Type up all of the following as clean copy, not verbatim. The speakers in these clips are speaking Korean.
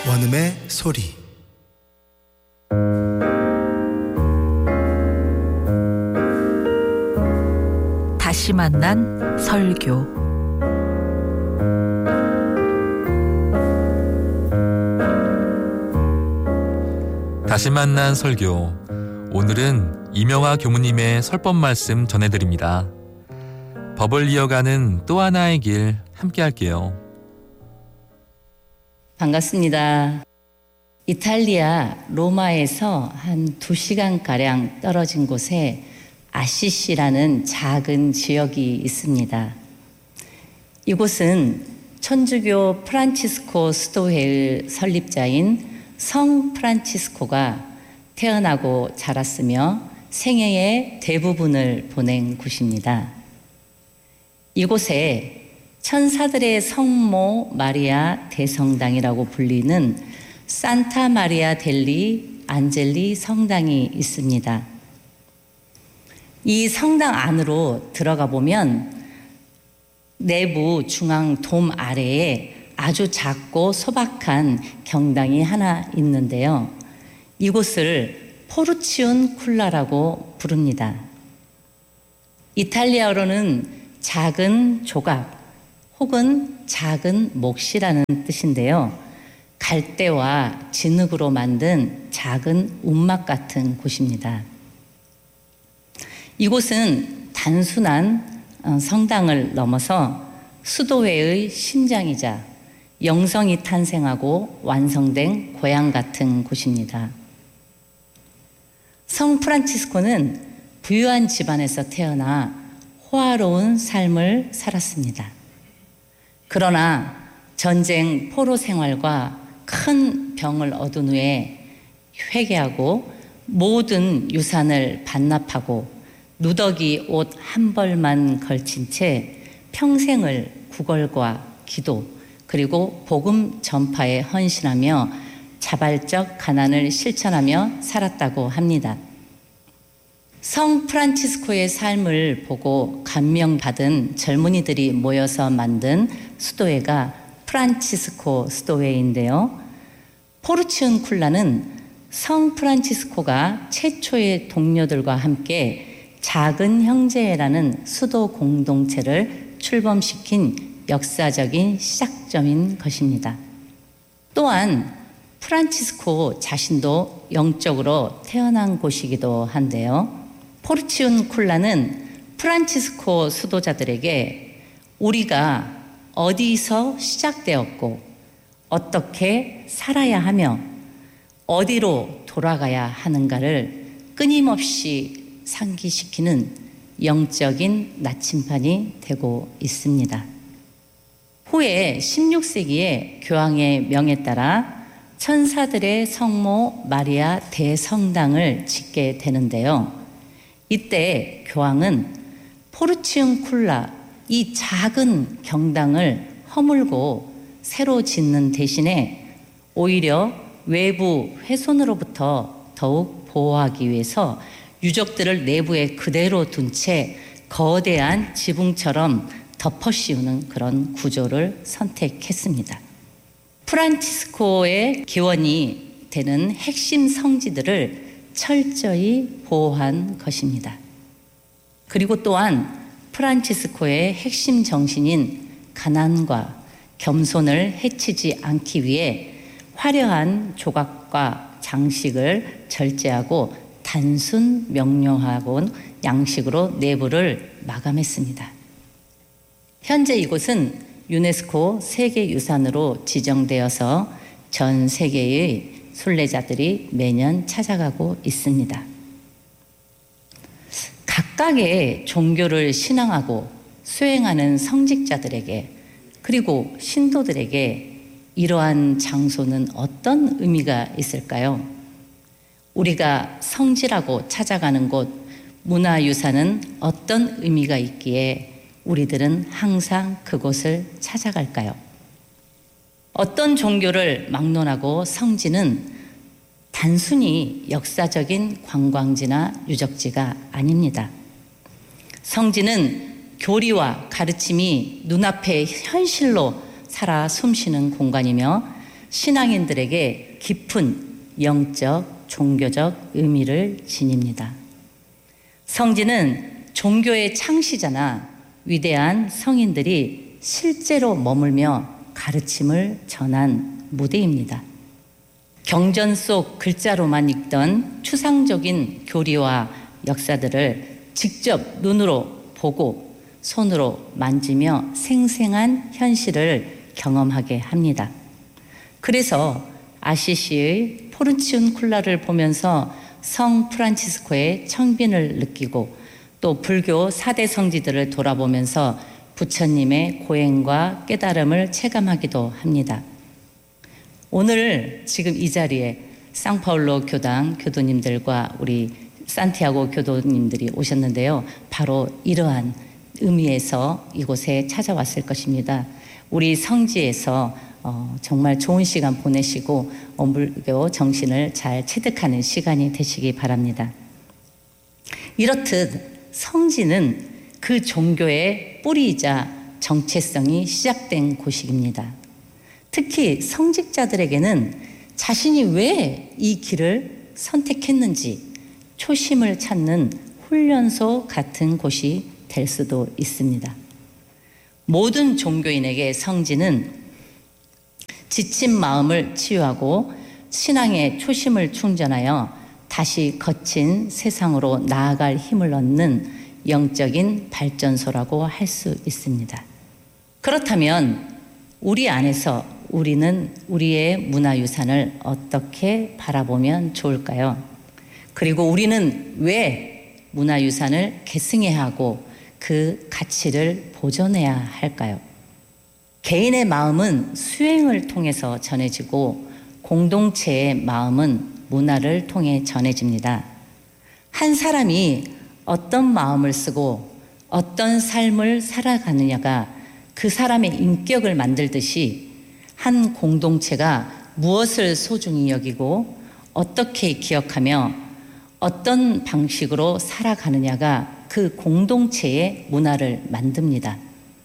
원음의 소리. 다시 만난 설교. 다시 만난 설교. 오늘은 이명아 교무님의 설법 말씀 전해드립니다. 법을 이어가는 또 하나의 길 함께 할게요. 반갑습니다. 이탈리아 로마에서 한 2시간가량 떨어진 곳에 아시시라는 작은 지역이 있습니다. 이곳은 천주교 프란치스코 수도회의 설립자인 성 프란치스코가 태어나고 자랐으며 생애의 대부분을 보낸 곳입니다. 이곳에 천사들의 성모 마리아 대성당이라고 불리는 산타 마리아 델리 안젤리 성당이 있습니다. 이 성당 안으로 들어가 보면 내부 중앙 돔 아래에 아주 작고 소박한 경당이 하나 있는데요. 이곳을 포르치온 쿨라라고 부릅니다. 이탈리아어로는 작은 조각 혹은 작은 몫이라는 뜻인데요. 갈대와 진흙으로 만든 작은 움막 같은 곳입니다. 이곳은 단순한 성당을 넘어서 수도회의 심장이자 영성이 탄생하고 완성된 고향 같은 곳입니다. 성 프란치스코는 부유한 집안에서 태어나 호화로운 삶을 살았습니다. 그러나 전쟁 포로 생활과 큰 병을 얻은 후에 회개하고 모든 유산을 반납하고 누더기 옷 한 벌만 걸친 채 평생을 구걸과 기도 그리고 복음 전파에 헌신하며 자발적 가난을 실천하며 살았다고 합니다. 성 프란치스코의 삶을 보고 감명받은 젊은이들이 모여서 만든 수도회가 프란치스코 수도회인데요. 포르치온 쿨라는 성 프란치스코가 최초의 동료들과 함께 작은 형제라는 수도 공동체를 출범시킨 역사적인 시작점인 것입니다. 또한 프란치스코 자신도 영적으로 태어난 곳이기도 한데요. 포르치온 쿨라는 프란치스코 수도자들에게 우리가 어디서 시작되었고 어떻게 살아야 하며 어디로 돌아가야 하는가를 끊임없이 상기시키는 영적인 나침반이 되고 있습니다. 후에 16세기에 교황의 명에 따라 천사들의 성모 마리아 대성당을 짓게 되는데요. 이때 교황은 포르치온 쿨라 이 작은 경당을 허물고 새로 짓는 대신에 오히려 외부 훼손으로부터 더욱 보호하기 위해서 유적들을 내부에 그대로 둔 채 거대한 지붕처럼 덮어 씌우는 그런 구조를 선택했습니다. 프란치스코의 기원이 되는 핵심 성지들을 철저히 보호한 것입니다. 그리고 또한 프란치스코의 핵심 정신인 가난과 겸손을 해치지 않기 위해 화려한 조각과 장식을 절제하고 단순 명료하고 양식으로 내부를 마감했습니다. 현재 이곳은 유네스코 세계유산으로 지정되어서 전 세계의 순례자들이 매년 찾아가고 있습니다. 각각의 종교를 신앙하고 수행하는 성직자들에게 그리고 신도들에게 이러한 장소는 어떤 의미가 있을까요? 우리가 성지라고 찾아가는 곳, 문화유산은 어떤 의미가 있기에 우리들은 항상 그곳을 찾아갈까요? 어떤 종교를 막론하고 성지는 단순히 역사적인 관광지나 유적지가 아닙니다. 성지는 교리와 가르침이 눈앞에 현실로 살아 숨쉬는 공간이며 신앙인들에게 깊은 영적, 종교적 의미를 지닙니다. 성지는 종교의 창시자나 위대한 성인들이 실제로 머물며 가르침을 전한 무대입니다. 경전 속 글자로만 읽던 추상적인 교리와 역사들을 직접 눈으로 보고 손으로 만지며 생생한 현실을 경험하게 합니다. 그래서 아시시의 포르치운쿨라를 보면서 성 프란치스코의 청빈을 느끼고 또 불교 4대 성지들을 돌아보면서 부처님의 고행과 깨달음을 체감하기도 합니다. 오늘 지금 이 자리에 상파울로 교당 교도님들과 우리 산티아고 교도님들이 오셨는데요. 바로 이러한 의미에서 이곳에 찾아왔을 것입니다. 우리 성지에서 정말 좋은 시간 보내시고 원불교 정신을 잘 체득하는 시간이 되시기 바랍니다. 이렇듯 성지는 그 종교의 뿌리이자 정체성이 시작된 곳입니다. 특히 성직자들에게는 자신이 왜 이 길을 선택했는지 초심을 찾는 훈련소 같은 곳이 될 수도 있습니다. 모든 종교인에게 성지는 지친 마음을 치유하고 신앙의 초심을 충전하여 다시 거친 세상으로 나아갈 힘을 얻는 영적인 발전소라고 할 수 있습니다. 그렇다면 우리 안에서 우리는 우리의 문화유산을 어떻게 바라보면 좋을까요? 그리고 우리는 왜 문화유산을 계승해야 하고 그 가치를 보존해야 할까요? 개인의 마음은 수행을 통해서 전해지고 공동체의 마음은 문화를 통해 전해집니다. 한 사람이 어떤 마음을 쓰고 어떤 삶을 살아가느냐가 그 사람의 인격을 만들듯이 한 공동체가 무엇을 소중히 여기고 어떻게 기억하며 어떤 방식으로 살아가느냐가 그 공동체의 문화를 만듭니다.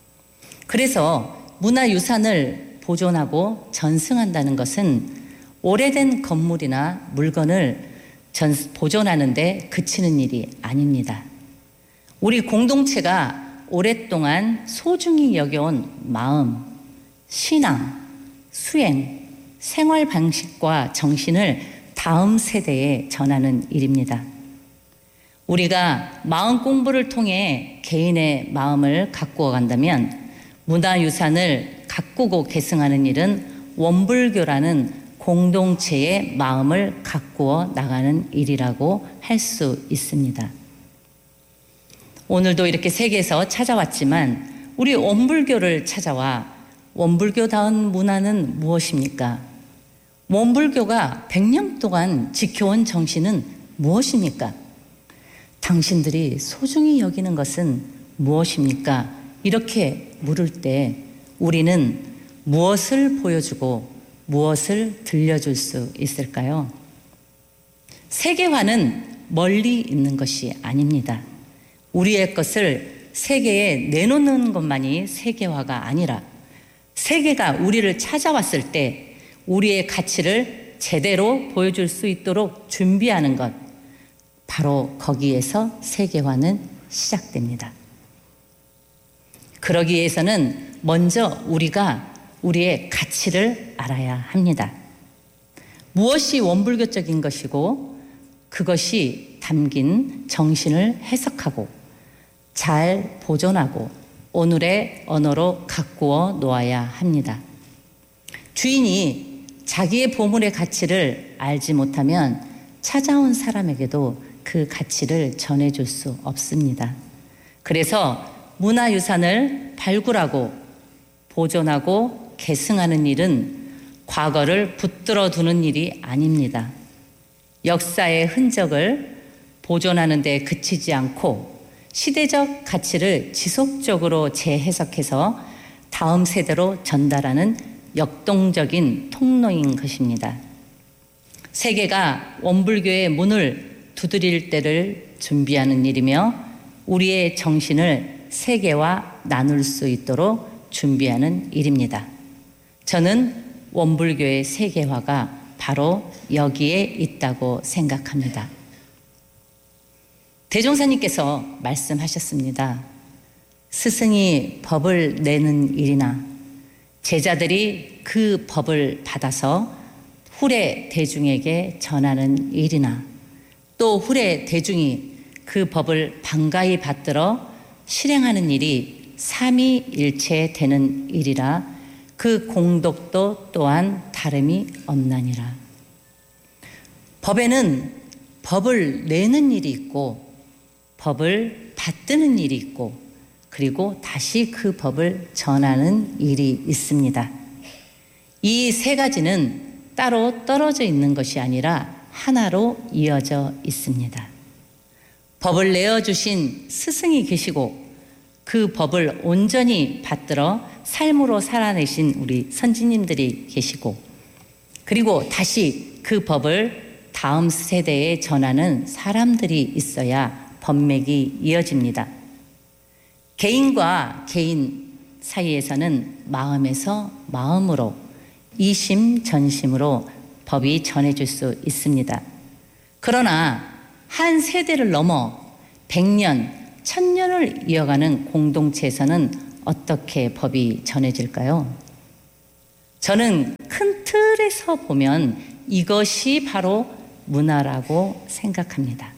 그래서 문화유산을 보존하고 전승한다는 것은 오래된 건물이나 물건을 보존하는 데 그치는 일이 아닙니다. 우리 공동체가 오랫동안 소중히 여겨온 마음, 신앙, 수행, 생활 방식과 정신을 다음 세대에 전하는 일입니다. 우리가 마음 공부를 통해 개인의 마음을 가꾸어 간다면 문화유산을 가꾸고 계승하는 일은 원불교라는 공동체의 마음을 가꾸어 나가는 일이라고 할 수 있습니다. 오늘도 이렇게 세계에서 찾아왔지만 우리 원불교를 찾아와 원불교다운 문화는 무엇입니까? 원불교가 100년 동안 지켜온 정신은 무엇입니까? 당신들이 소중히 여기는 것은 무엇입니까? 이렇게 물을 때 우리는 무엇을 보여주고 무엇을 들려줄 수 있을까요? 세계화는 멀리 있는 것이 아닙니다. 우리의 것을 세계에 내놓는 것만이 세계화가 아니라 세계가 우리를 찾아왔을 때 우리의 가치를 제대로 보여줄 수 있도록 준비하는 것, 바로 거기에서 세계화는 시작됩니다. 그러기 위해서는 먼저 우리가 우리의 가치를 알아야 합니다. 무엇이 원불교적인 것이고 그것이 담긴 정신을 해석하고 잘 보존하고 오늘의 언어로 가꾸어 놓아야 합니다. 주인이 자기의 보물의 가치를 알지 못하면 찾아온 사람에게도 그 가치를 전해줄 수 없습니다. 그래서 문화유산을 발굴하고 보존하고 계승하는 일은 과거를 붙들어 두는 일이 아닙니다. 역사의 흔적을 보존하는 데 그치지 않고 시대적 가치를 지속적으로 재해석해서 다음 세대로 전달하는 역동적인 통로인 것입니다. 세계가 원불교의 문을 두드릴 때를 준비하는 일이며 우리의 정신을 세계와 나눌 수 있도록 준비하는 일입니다. 저는 원불교의 세계화가 바로 여기에 있다고 생각합니다. 대종사님께서 말씀하셨습니다. 스승이 법을 내는 일이나 제자들이 그 법을 받아서 후래 대중에게 전하는 일이나 또 후래 대중이 그 법을 반가이 받들어 실행하는 일이 삼위일체 되는 일이라 그 공덕도 또한 다름이 없나니라. 법에는 법을 내는 일이 있고 법을 받드는 일이 있고 그리고 다시 그 법을 전하는 일이 있습니다. 이 세 가지는 따로 떨어져 있는 것이 아니라 하나로 이어져 있습니다. 법을 내어주신 스승이 계시고 그 법을 온전히 받들어 삶으로 살아내신 우리 선지님들이 계시고 그리고 다시 그 법을 다음 세대에 전하는 사람들이 있어야 법맥이 이어집니다. 개인과 개인 사이에서는 마음에서 마음으로 이심전심으로 법이 전해질 수 있습니다. 그러나 한 세대를 넘어 100년, 1000년을 이어가는 공동체에서는 어떻게 법이 전해질까요? 저는 큰 틀에서 보면 이것이 바로 문화라고 생각합니다.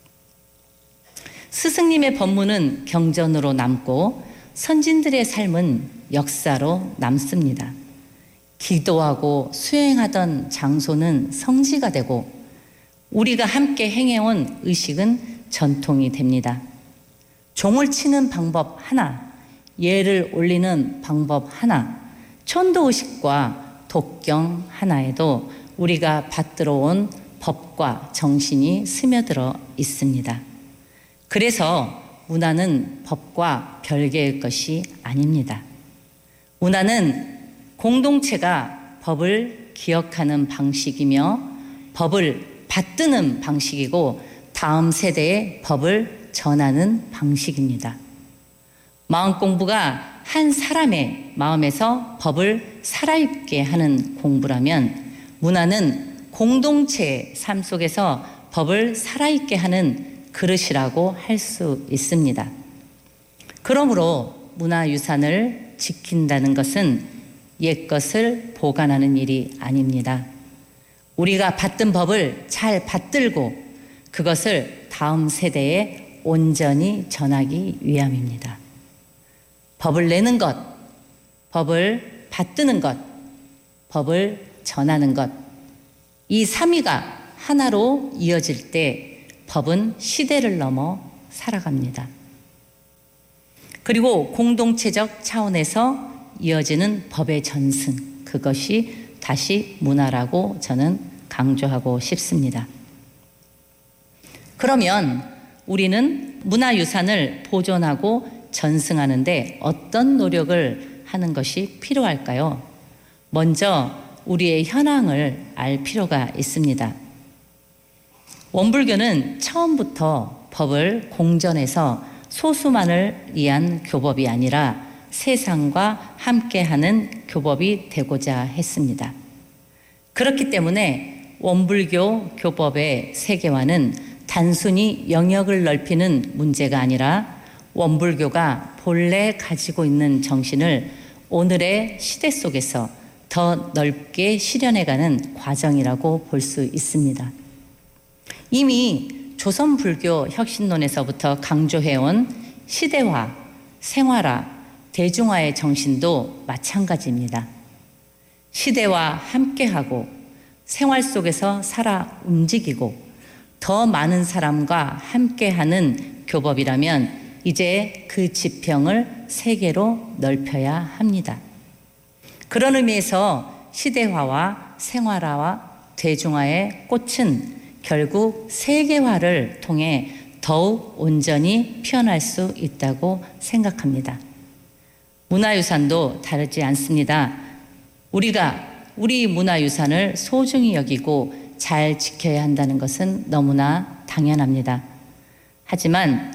스승님의 법문은 경전으로 남고 선진들의 삶은 역사로 남습니다. 기도하고 수행하던 장소는 성지가 되고 우리가 함께 행해온 의식은 전통이 됩니다. 종을 치는 방법 하나, 예를 올리는 방법 하나, 천도의식과 독경 하나에도 우리가 받들어온 법과 정신이 스며들어 있습니다. 그래서 문화는 법과 별개의 것이 아닙니다. 문화는 공동체가 법을 기억하는 방식이며 법을 받드는 방식이고 다음 세대에 법을 전하는 방식입니다. 마음 공부가 한 사람의 마음에서 법을 살아있게 하는 공부라면 문화는 공동체의 삶 속에서 법을 살아있게 하는 그릇이라고 할 수 있습니다. 그러므로 문화유산을 지킨다는 것은 옛것을 보관하는 일이 아닙니다. 우리가 받든 법을 잘 받들고 그것을 다음 세대에 온전히 전하기 위함입니다. 법을 내는 것, 법을 받드는 것, 법을 전하는 것, 이 삼위가 하나로 이어질 때 법은 시대를 넘어 살아갑니다. 그리고 공동체적 차원에서 이어지는 법의 전승, 그것이 다시 문화라고 저는 강조하고 싶습니다. 그러면 우리는 문화유산을 보존하고 전승하는데 어떤 노력을 하는 것이 필요할까요? 먼저 우리의 현황을 알 필요가 있습니다. 원불교는 처음부터 법을 공전해서 소수만을 위한 교법이 아니라 세상과 함께하는 교법이 되고자 했습니다. 그렇기 때문에 원불교 교법의 세계화는 단순히 영역을 넓히는 문제가 아니라 원불교가 본래 가지고 있는 정신을 오늘의 시대 속에서 더 넓게 실현해가는 과정이라고 볼 수 있습니다. 이미 조선불교 혁신론에서부터 강조해온 시대화, 생활화, 대중화의 정신도 마찬가지입니다. 시대와 함께하고 생활 속에서 살아 움직이고 더 많은 사람과 함께하는 교법이라면 이제 그 지평을 세계로 넓혀야 합니다. 그런 의미에서 시대화와 생활화와 대중화의 꽃은 결국 세계화를 통해 더욱 온전히 피어날 수 있다고 생각합니다. 문화유산도 다르지 않습니다. 우리가 우리 문화유산을 소중히 여기고 잘 지켜야 한다는 것은 너무나 당연합니다. 하지만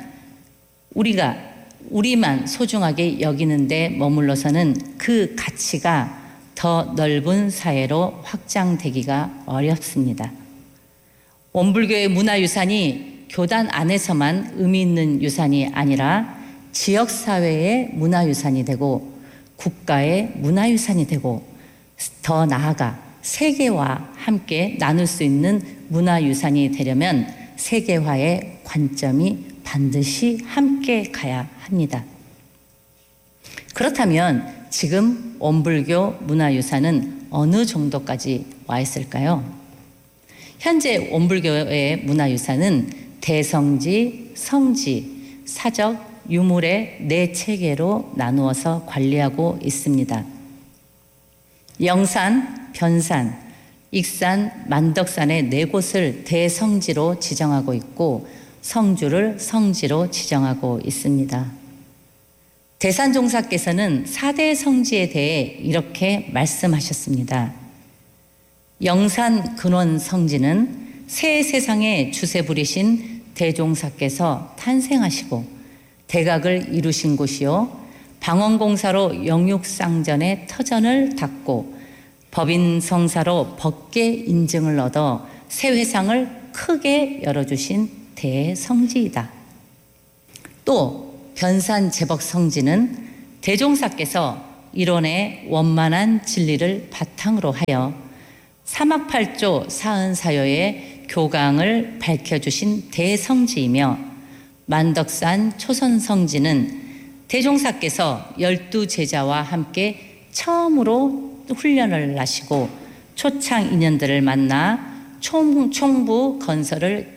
우리만 소중하게 여기는데 머물러서는 그 가치가 더 더 넓은 사회로 확장되기가 어렵습니다. 원불교의 문화유산이 교단 안에서만 의미 있는 유산이 아니라 지역사회의 문화유산이 되고 국가의 문화유산이 되고 더 나아가 세계와 함께 나눌 수 있는 문화유산이 되려면 세계화의 관점이 반드시 함께 가야 합니다. 그렇다면 지금 원불교 문화유산은 어느 정도까지 와 있을까요? 현재 원불교의 문화유산은 대성지, 성지, 사적, 유물의 4체계로 나누어서 관리하고 있습니다. 영산, 변산, 익산, 만덕산의 4곳을 대성지로 지정하고 있고 성주를 성지로 지정하고 있습니다. 대산종사께서는 4대 성지에 대해 이렇게 말씀하셨습니다. 영산 근원 성지는 새 세상에 주세 부리신 대종사께서 탄생하시고 대각을 이루신 곳이요 방언공사로 영육상전의 터전을 닫고 법인성사로 법계 인증을 얻어 새 회상을 크게 열어주신 대성지이다. 또 변산제법 성지는 대종사께서 일원의 원만한 진리를 바탕으로 하여 사막팔조 사은사요의 교강을 밝혀주신 대성지이며 만덕산 초선성지는 대종사께서 12제자와 함께 처음으로 훈련을 하시고 초창 인연들을 만나 총부 건설을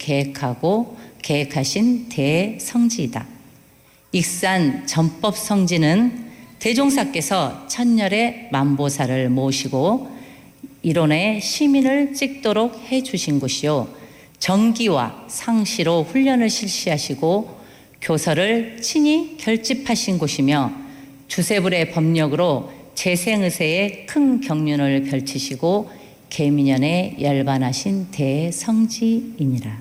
계획하신 대성지이다. 익산 전법성지는 대종사께서 천열의 만보사를 모시고 일원의 시민을 찍도록 해주신 곳이요 정기와 상시로 훈련을 실시하시고 교서를 친히 결집하신 곳이며 주세불의 법력으로 재생의세에 큰 경륜을 펼치시고 계민연에 열반하신 대성지이니라.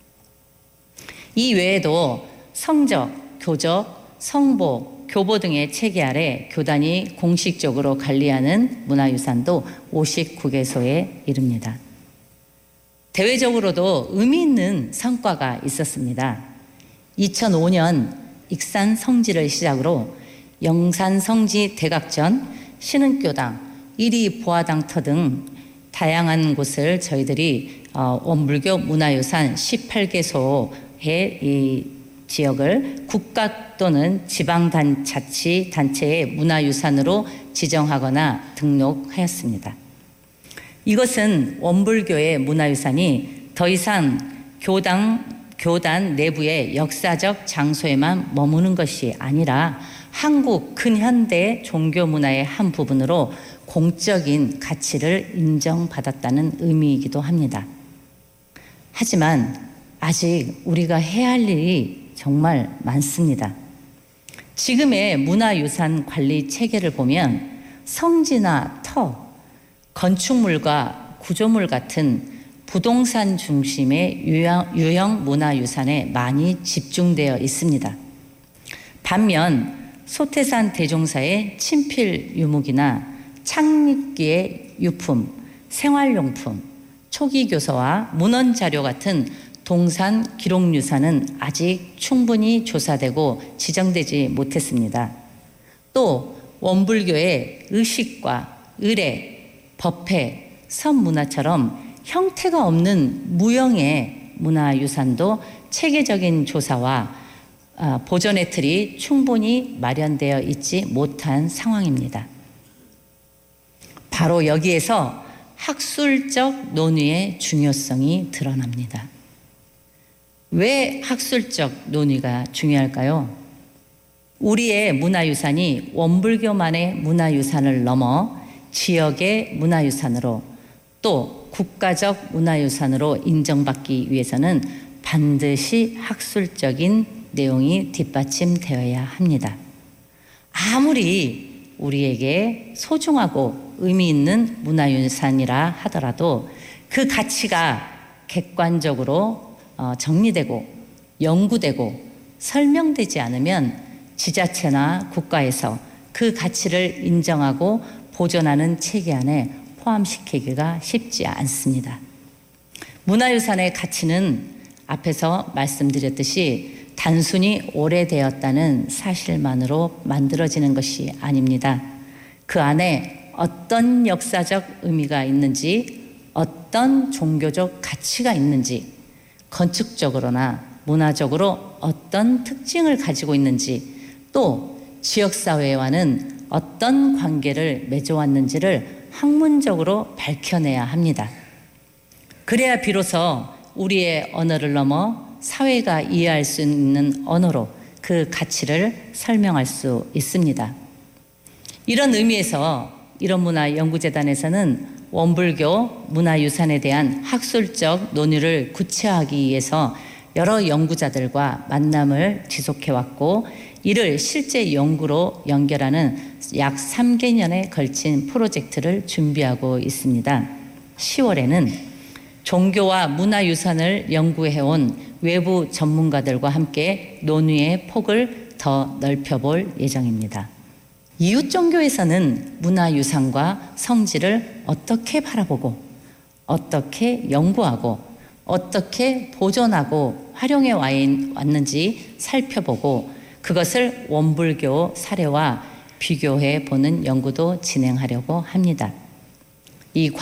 이 외에도 성적, 교적, 성보, 교보 등의 체계 아래 교단이 공식적으로 관리하는 문화유산도 59개소에 이릅니다. 대외적으로도 의미 있는 성과가 있었습니다. 2005년 익산 성지를 시작으로 영산 성지 대각전, 신은교당, 이리 보아당터 등 다양한 곳을 저희들이 원불교 문화유산 18개소의 이 지역을 국가 또는 지방자치단체의 문화유산으로 지정하거나 등록하였습니다. 이것은 원불교의 문화유산이 더 이상 교단 내부의 역사적 장소에만 머무는 것이 아니라 한국 근현대 종교 문화의 한 부분으로 공적인 가치를 인정받았다는 의미이기도 합니다. 하지만 아직 우리가 해야 할 일이 정말 많습니다. 지금의 문화유산 관리 체계를 보면 성지나 터, 건축물과 구조물 같은 부동산 중심의 유형 문화유산에 많이 집중되어 있습니다. 반면 소태산 대종사의 친필 유목이나 창립기의 유품, 생활용품, 초기교서와 문헌자료 같은 동산 기록유산은 아직 충분히 조사되고 지정되지 못했습니다. 또 원불교의 의식과 의례, 법회, 선문화처럼 형태가 없는 무형의 문화유산도 체계적인 조사와 보존의 틀이 충분히 마련되어 있지 못한 상황입니다. 바로 여기에서 학술적 논의의 중요성이 드러납니다. 왜 학술적 논의가 중요할까요? 우리의 문화유산이 원불교만의 문화유산을 넘어 지역의 문화유산으로 또 국가적 문화유산으로 인정받기 위해서는 반드시 학술적인 내용이 뒷받침되어야 합니다. 아무리 우리에게 소중하고 의미 있는 문화유산이라 하더라도 그 가치가 객관적으로 정리되고 연구되고 설명되지 않으면 지자체나 국가에서 그 가치를 인정하고 보존하는 체계 안에 포함시키기가 쉽지 않습니다. 문화유산의 가치는 앞에서 말씀드렸듯이 단순히 오래되었다는 사실만으로 만들어지는 것이 아닙니다. 그 안에 어떤 역사적 의미가 있는지, 어떤 종교적 가치가 있는지, 건축적으로나 문화적으로 어떤 특징을 가지고 있는지, 또 지역사회와는 어떤 관계를 맺어왔는지를 학문적으로 밝혀내야 합니다. 그래야 비로소 우리의 언어를 넘어 사회가 이해할 수 있는 언어로 그 가치를 설명할 수 있습니다. 이런 의미에서 이론문화연구재단에서는 원불교 문화유산에 대한 학술적 논의를 구체화하기 위해서 여러 연구자들과 만남을 지속해왔고, 이를 실제 연구로 연결하는 약 3개년에 걸친 프로젝트를 준비하고 있습니다. 10월에는 종교와 문화유산을 연구해온 외부 전문가들과 함께 논의의 폭을 더 넓혀볼 예정입니다. 이웃 종교에서는 문화유산과 성지를 어떻게 바라보고, 어떻게 연구하고, 어떻게 보존하고 활용해 왔는지 살펴보고, 그것을 원불교 사례와 비교해 보는 연구도 진행하려고 합니다. 이